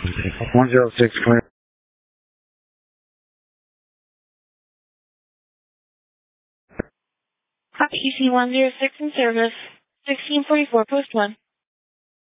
106 clear. EC 106 in service. 1644, post 1.